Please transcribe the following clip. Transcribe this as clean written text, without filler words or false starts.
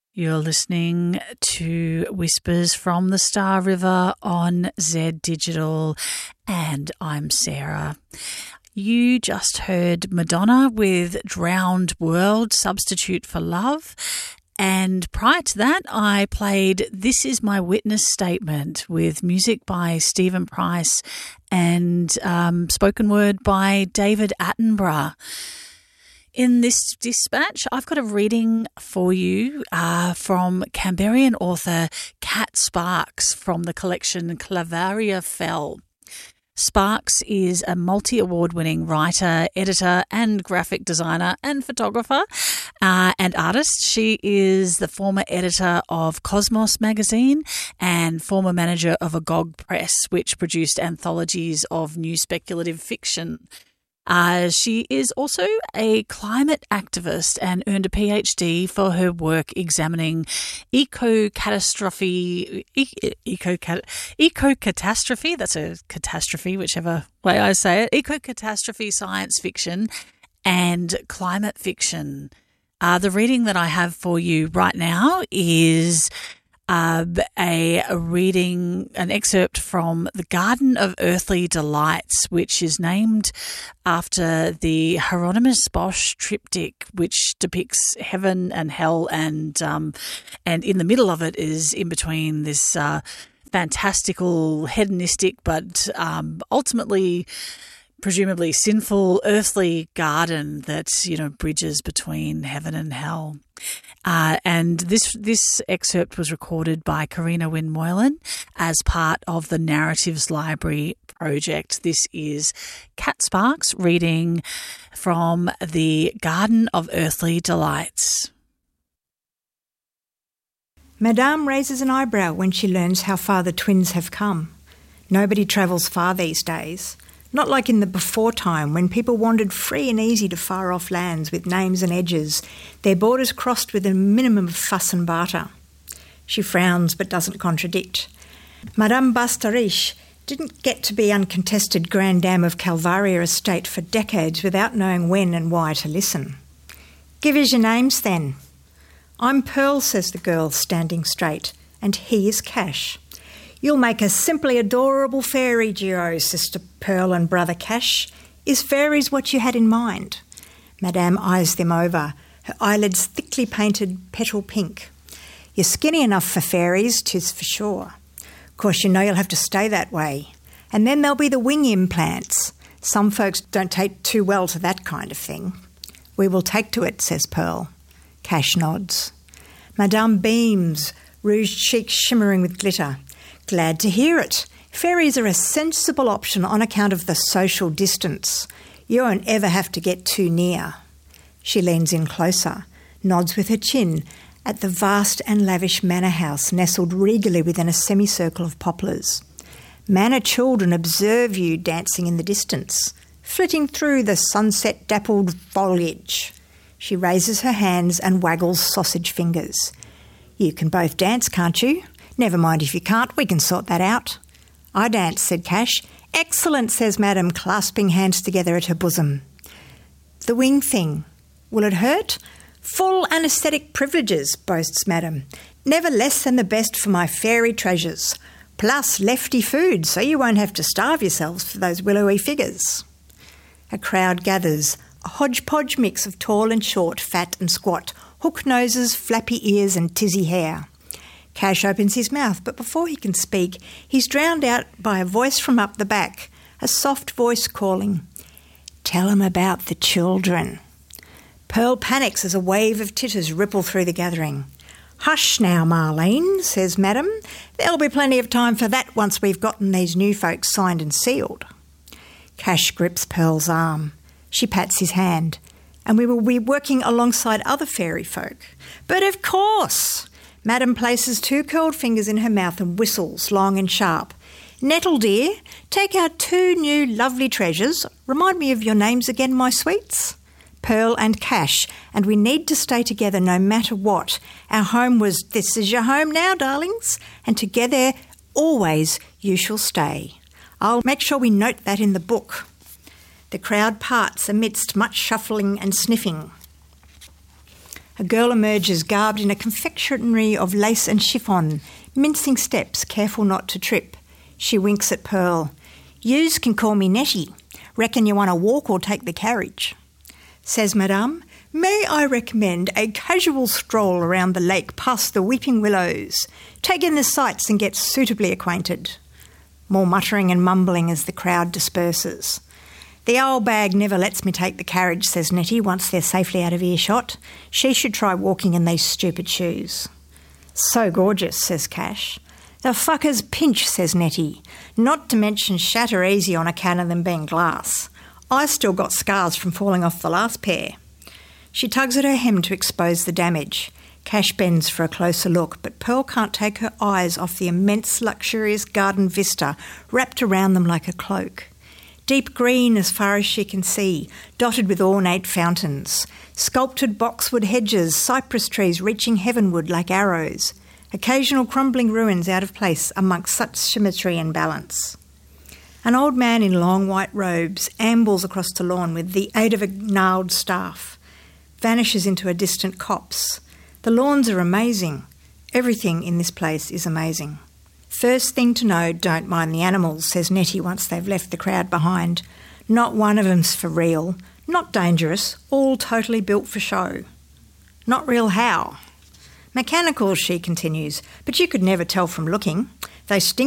You're listening to Whispers from the Star River on Z Digital, and I'm Sarah. You just heard Madonna with Drowned World, Substitute for Love. And prior to that, I played This Is My Witness Statement with music by Stephen Price and spoken word by David Attenborough. In this dispatch, I've got a reading for you from Canberrian author Kat Sparks from the collection Clavaria Fell. Sparks is a multi-award-winning writer, editor and graphic designer and photographer and artist. She is the former editor of Cosmos magazine and former manager of Agog Press, which produced anthologies of new speculative fiction. She is also a climate activist and earned a PhD for her work examining eco-catastrophe, that's a catastrophe, whichever way I say it, eco-catastrophe science fiction and climate fiction. The reading that I have for you right now is an excerpt from The Garden of Earthly Delights, which is named after the Hieronymus Bosch triptych, which depicts heaven and hell, and in the middle of it is in between this fantastical, hedonistic, but ultimately presumably sinful earthly garden that, bridges between heaven and hell. And this excerpt was recorded by Karina Wynne Moylan as part of the Narratives Library project. This is Kat Sparks reading from The Garden of Earthly Delights. Madame raises an eyebrow when she learns how far the twins have come. Nobody travels far these days. Not like in the before time when people wandered free and easy to far-off lands with names and edges, their borders crossed with a minimum of fuss and barter. She frowns but doesn't contradict. Madame Bastariche didn't get to be uncontested Grand Dame of Calvaria Estate for decades without knowing when and why to listen. "Give us your names then." "I'm Pearl," says the girl, standing straight, "and he is Cash." "You'll make a simply adorable fairy duo, Sister Pearl and Brother Cash. Is fairies what you had in mind?" Madame eyes them over, her eyelids thickly painted petal pink. "You're skinny enough for fairies, 'tis for sure. Of course, you know you'll have to stay that way. And then there'll be the wing implants. Some folks don't take too well to that kind of thing." "We will take to it," says Pearl. Cash nods. Madame beams, rouged cheeks shimmering with glitter. "Glad to hear it. Fairies are a sensible option on account of the social distance. You won't ever have to get too near." She leans in closer, nods with her chin at the vast and lavish manor house nestled regally within a semicircle of poplars. Manor children observe you dancing in the distance, flitting through the sunset-dappled foliage. She raises her hands and waggles sausage fingers. "You can both dance, can't you? Never mind if you can't, we can sort that out." "I dance," said Cash. "Excellent," says Madame, clasping hands together at her bosom. "The wing thing, will it hurt?" "Full anaesthetic privileges," boasts Madame. "Never less than the best for my fairy treasures. Plus lefty food, so you won't have to starve yourselves for those willowy figures." A crowd gathers, a hodgepodge mix of tall and short, fat and squat, hook noses, flappy ears and tizzy hair. Cash opens his mouth, but before he can speak, he's drowned out by a voice from up the back, a soft voice calling, "Tell him about the children." Pearl panics as a wave of titters ripple through the gathering. "Hush now, Marlene," says Madame. "There'll be plenty of time for that once we've gotten these new folks signed and sealed." Cash grips Pearl's arm. She pats his hand. "And we will be working alongside other fairy folk." "But of course." Madame places 2 curled fingers in her mouth and whistles, long and sharp. "Nettle, dear, take our 2 new lovely treasures. Remind me of your names again, my sweets." "Pearl and Cash, and we need to stay together no matter what. Our home was, this is your home now, darlings, and together always you shall stay. I'll make sure we note that in the book." The crowd parts amidst much shuffling and sniffing. A girl emerges garbed in a confectionery of lace and chiffon, mincing steps, careful not to trip. She winks at Pearl. "Yous can call me Nettie. Reckon you want to walk or take the carriage?" Says Madame, "May I recommend a casual stroll around the lake past the weeping willows? Take in the sights and get suitably acquainted." More muttering and mumbling as the crowd disperses. "The old bag never lets me take the carriage," says Nettie, once they're safely out of earshot. "She should try walking in these stupid shoes." "So gorgeous," says Cash. "The fuckers pinch," says Nettie. "Not to mention shatter easy on account of them being glass. I still got scars from falling off the last pair." She tugs at her hem to expose the damage. Cash bends for a closer look, but Pearl can't take her eyes off the immense, luxurious garden vista wrapped around them like a cloak. Deep green as far as she can see, dotted with ornate fountains, sculpted boxwood hedges, cypress trees reaching heavenward like arrows, occasional crumbling ruins out of place amongst such symmetry and balance. An old man in long white robes ambles across the lawn with the aid of a gnarled staff, vanishes into a distant copse. The lawns are amazing. Everything in this place is amazing. "First thing to know, don't mind the animals," says Nettie once they've left the crowd behind. "Not one of 'em's for real. Not dangerous. All totally built for show." "Not real how?" "Mechanical," she continues, "but you could never tell from looking. They stink